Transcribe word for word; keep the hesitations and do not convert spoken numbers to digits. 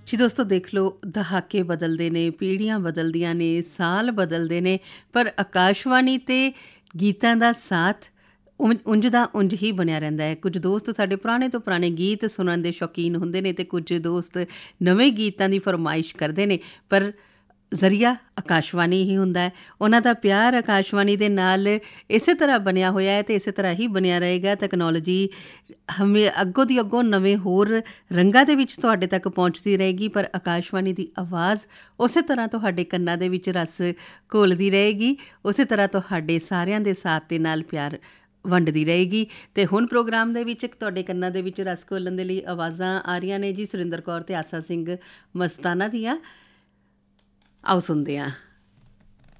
ਜੀ ਦੋਸਤੋ, ਦੇਖ ਲਓ, ਦਹਾਕੇ ਬਦਲਦੇ ਨੇ, ਪੀੜ੍ਹੀਆਂ ਬਦਲਦੀਆਂ ਨੇ, ਸਾਲ ਬਦਲਦੇ ਨੇ, ਪਰ ਆਕਾਸ਼ਵਾਣੀ ਅਤੇ ਗੀਤਾਂ ਦਾ ਸਾਥ ਉਂ ਉਂਝ ਦਾ ਉਂਝ ਹੀ ਬਣਿਆ ਰਹਿੰਦਾ ਹੈ। ਕੁਝ ਦੋਸਤ ਸਾਡੇ ਪੁਰਾਣੇ ਤੋਂ ਪੁਰਾਣੇ ਗੀਤ ਸੁਣਨ ਦੇ ਸ਼ੌਕੀਨ ਹੁੰਦੇ ਨੇ ਅਤੇ ਕੁਝ ਦੋਸਤ ਨਵੇਂ ਗੀਤਾਂ ਦੀ ਫਰਮਾਇਸ਼ ਕਰਦੇ ਨੇ, ਪਰ ਜ਼ਰੀਆ ਆਕਾਸ਼ਵਾਣੀ ਹੀ ਹੁੰਦਾ ਹੈ। ਉਹਨਾਂ ਦਾ ਪਿਆਰ ਆਕਾਸ਼ਵਾਣੀ ਦੇ ਨਾਲ ਇਸੇ ਤਰ੍ਹਾਂ ਬਣਿਆ ਹੋਇਆ ਹੈ ਅਤੇ ਇਸੇ ਤਰ੍ਹਾਂ ਹੀ ਬਣਿਆ ਰਹੇਗਾ। ਤਕਨੋਲੋਜੀ ਹਮੇ ਅੱਗੋਂ ਦੀ ਅੱਗੋਂ ਨਵੇਂ ਹੋਰ ਰੰਗਾਂ ਦੇ ਵਿੱਚ ਤੁਹਾਡੇ ਤੱਕ ਪਹੁੰਚਦੀ ਰਹੇਗੀ, ਪਰ ਆਕਾਸ਼ਵਾਣੀ ਦੀ ਆਵਾਜ਼ ਉਸੇ ਤਰ੍ਹਾਂ ਤੁਹਾਡੇ ਕੰਨਾਂ ਦੇ ਵਿੱਚ ਰਸ ਘੋਲਦੀ ਰਹੇਗੀ, ਉਸੇ ਤਰ੍ਹਾਂ ਤੁਹਾਡੇ ਸਾਰਿਆਂ ਦੇ ਸਾਥ ਦੇ ਨਾਲ ਪਿਆਰ ਵੰਡਦੀ ਰਹੇਗੀ। ਅਤੇ ਹੁਣ ਪ੍ਰੋਗਰਾਮ ਦੇ ਵਿੱਚ ਤੁਹਾਡੇ ਕੰਨਾਂ ਦੇ ਵਿੱਚ ਰਸ ਘੋਲਣ ਦੇ ਲਈ ਆਵਾਜ਼ਾਂ ਆ ਰਹੀਆਂ ਨੇ ਜੀ ਸੁਰਿੰਦਰ ਕੌਰ ਅਤੇ ਆਸਾ ਸਿੰਘ ਮਸਤਾਨਾ ਦੀਆਂ। ਆਓ ਸੁਣਦੇ ਹਾਂ।